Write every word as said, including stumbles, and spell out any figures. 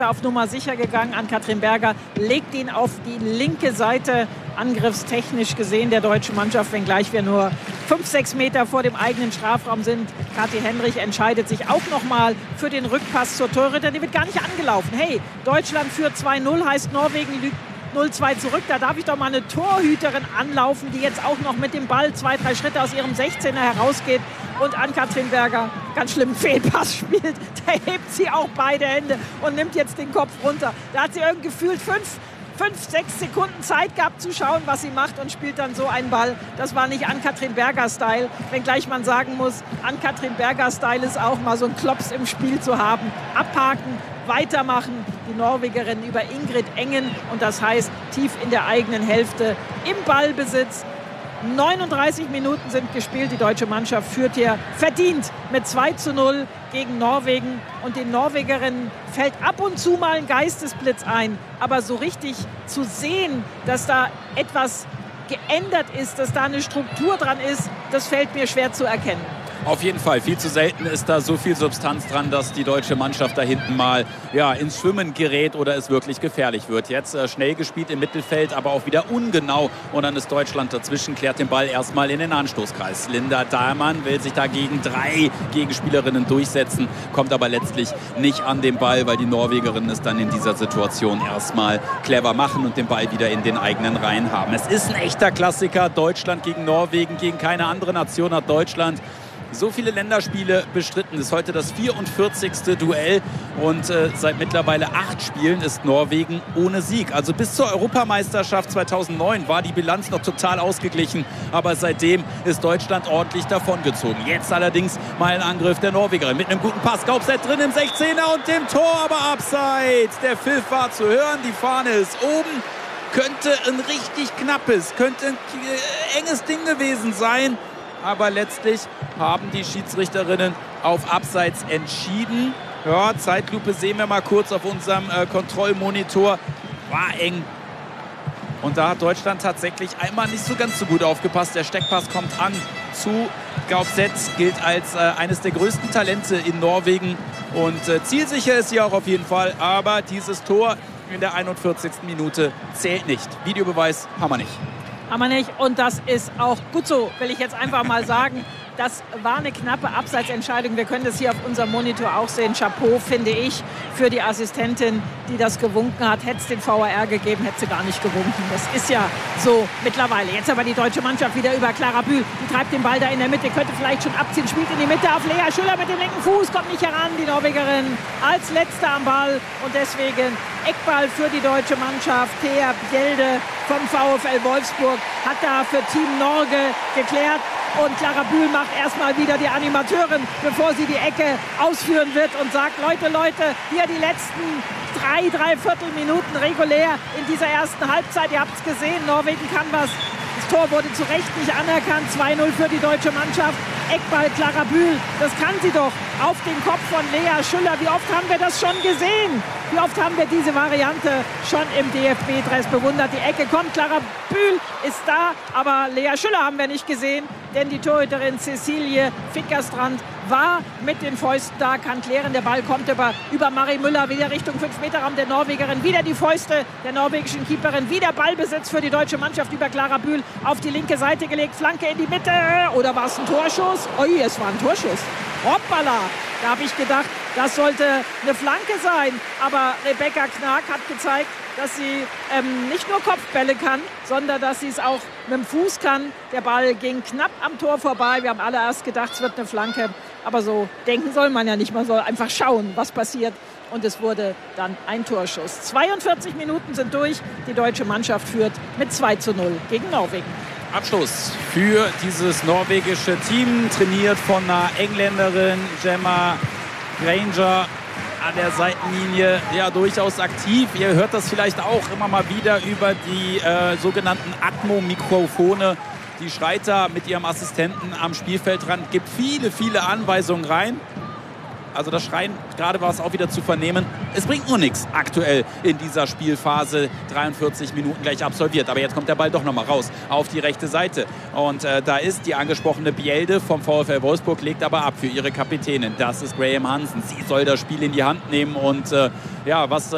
auf Nummer sicher gegangen. Ann-Kathrin Berger legt ihn auf die linke Seite. Angriffstechnisch gesehen der deutschen Mannschaft, wenngleich wir nur fünf, sechs Meter vor dem eigenen Strafraum sind. Kathi Henrich entscheidet sich auch noch mal für den Rückpass zur Torhüterin. Die wird gar nicht angelaufen. Hey, Deutschland führt zwei null, heißt Norwegen liegt null zwei zurück. Da darf ich doch mal eine Torhüterin anlaufen, die jetzt auch noch mit dem Ball zwei, drei Schritte aus ihrem sechzehner herausgeht und Ann-Kathrin Berger ganz schlimm Fehlpass spielt. Da hebt sie auch beide Hände und nimmt jetzt den Kopf runter. Da hat sie irgendwie gefühlt fünf, fünf, sechs Sekunden Zeit gehabt zu schauen, was sie macht und spielt dann so einen Ball. Das war nicht Ann-Kathrin Berger-Style, wenngleich man sagen muss, Ann-Kathrin Berger-Style ist auch mal so ein Klops im Spiel zu haben. Abhaken, weitermachen, die Norwegerin über Ingrid Engen und das heißt tief in der eigenen Hälfte im Ballbesitz. neununddreißig Minuten sind gespielt. Die deutsche Mannschaft führt hier verdient mit zwei zu null gegen Norwegen. Und den Norwegerinnen fällt ab und zu mal ein Geistesblitz ein. Aber so richtig zu sehen, dass da etwas geändert ist, dass da eine Struktur dran ist, das fällt mir schwer zu erkennen. Auf jeden Fall. Viel zu selten ist da so viel Substanz dran, dass die deutsche Mannschaft da hinten mal ja, ins Schwimmen gerät oder es wirklich gefährlich wird. Jetzt äh, schnell gespielt im Mittelfeld, aber auch wieder ungenau. Und dann ist Deutschland dazwischen, klärt den Ball erstmal in den Anstoßkreis. Linda Dahlmann will sich da gegen drei Gegenspielerinnen durchsetzen, kommt aber letztlich nicht an den Ball, weil die Norwegerinnen es dann in dieser Situation erstmal clever machen und den Ball wieder in den eigenen Reihen haben. Es ist ein echter Klassiker. Deutschland gegen Norwegen, gegen keine andere Nation hat Deutschland so viele Länderspiele bestritten. Das ist heute das vierundvierzigste Duell und äh, seit mittlerweile acht Spielen ist Norwegen ohne Sieg. Also bis zur Europameisterschaft zweitausendneun war die Bilanz noch total ausgeglichen, aber seitdem ist Deutschland ordentlich davongezogen. Jetzt allerdings mal ein Angriff der Norwegerin mit einem guten Pass. Gaupset drin im sechzehner und dem Tor, aber abseits. Der Pfiff war zu hören, die Fahne ist oben. Könnte ein richtig knappes, könnte ein enges Ding gewesen sein. Aber letztlich haben die Schiedsrichterinnen auf Abseits entschieden. Ja, Zeitlupe sehen wir mal kurz auf unserem äh, Kontrollmonitor. War eng. Und da hat Deutschland tatsächlich einmal nicht so ganz so gut aufgepasst. Der Steckpass kommt an zu Gaupset, gilt als äh, eines der größten Talente in Norwegen. Und äh, zielsicher ist sie auch auf jeden Fall. Aber dieses Tor in der einundvierzigsten Minute zählt nicht. Videobeweis haben wir nicht. Haben wir nicht. Und das ist auch gut so, will ich jetzt einfach mal sagen. Das war eine knappe Abseitsentscheidung. Wir können das hier auf unserem Monitor auch sehen. Chapeau, finde ich, für die Assistentin, die das gewunken hat. Hätte es den V A R gegeben, hätte sie gar nicht gewunken. Das ist ja so mittlerweile. Jetzt aber die deutsche Mannschaft wieder über Clara Bühl. Die treibt den Ball da in der Mitte, könnte vielleicht schon abziehen. Spielt in die Mitte auf Lea Schüller mit dem linken Fuß. Kommt nicht heran, die Norwegerin als Letzte am Ball. Und deswegen Eckball für die deutsche Mannschaft. Thea Bjelde vom VfL Wolfsburg hat da für Team Norge geklärt. Und Clara Bühl macht erstmal wieder die Animateurin, bevor sie die Ecke ausführen wird und sagt, Leute, Leute, hier die letzten drei, dreiviertel Minuten regulär in dieser ersten Halbzeit. Ihr habt es gesehen, Norwegen kann was. Das Tor wurde zu Recht nicht anerkannt. zwei null für die deutsche Mannschaft. Eckball Clara Bühl, das kann sie doch. Auf den Kopf von Lea Schüller. Wie oft haben wir das schon gesehen? Wie oft haben wir diese Variante schon im D F B-Dress bewundert? Die Ecke kommt, Clara Bühl ist da, aber Lea Schüller haben wir nicht gesehen, denn die Torhüterin Cecilie Fickerstrand war mit den Fäusten da, kann klären. Der Ball kommt über, über Marie Müller wieder Richtung fünf Meter Raum der Norwegerin. Wieder die Fäuste der norwegischen Keeperin. Wieder Ballbesitz für die deutsche Mannschaft über Clara Bühl auf die linke Seite gelegt. Flanke in die Mitte. Oder war es ein Torschuss? Ui, es war ein Torschuss. Hoppala! Da habe ich gedacht, das sollte eine Flanke sein. Aber Rebecca Knag hat gezeigt, dass sie ähm, nicht nur Kopfbälle kann, sondern dass sie es auch mit dem Fuß kann. Der Ball ging knapp am Tor vorbei. Wir haben alle erst gedacht, es wird eine Flanke. Aber so denken soll man ja nicht. Man soll einfach schauen, was passiert. Und es wurde dann ein Torschuss. zweiundvierzig Minuten sind durch. Die deutsche Mannschaft führt mit zwei zu null gegen Norwegen. Abschluss für dieses norwegische Team, trainiert von einer Engländerin, Gemma Granger, an der Seitenlinie, ja, durchaus aktiv. Ihr hört das vielleicht auch immer mal wieder über die äh, sogenannten Atmo-Mikrofone. Die schreit da mit ihrem Assistenten am Spielfeldrand, gibt viele, viele Anweisungen rein. Also das Schreien, gerade war es auch wieder zu vernehmen. Es bringt nur nichts aktuell in dieser Spielphase. dreiundvierzig Minuten gleich absolviert. Aber jetzt kommt der Ball doch nochmal raus auf die rechte Seite. Und äh, da ist die angesprochene Bjelde vom VfL Wolfsburg, legt aber ab für ihre Kapitänin. Das ist Graham Hansen. Sie soll das Spiel in die Hand nehmen. Und äh, ja, was... Äh